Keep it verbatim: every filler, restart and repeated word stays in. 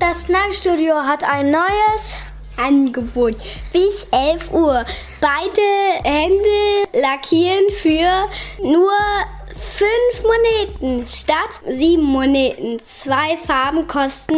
Das Nagelstudio hat ein neues Angebot bis elf Uhr. Beide Hände lackieren für nur fünf Moneten statt sieben Moneten. Zwei Farben kosten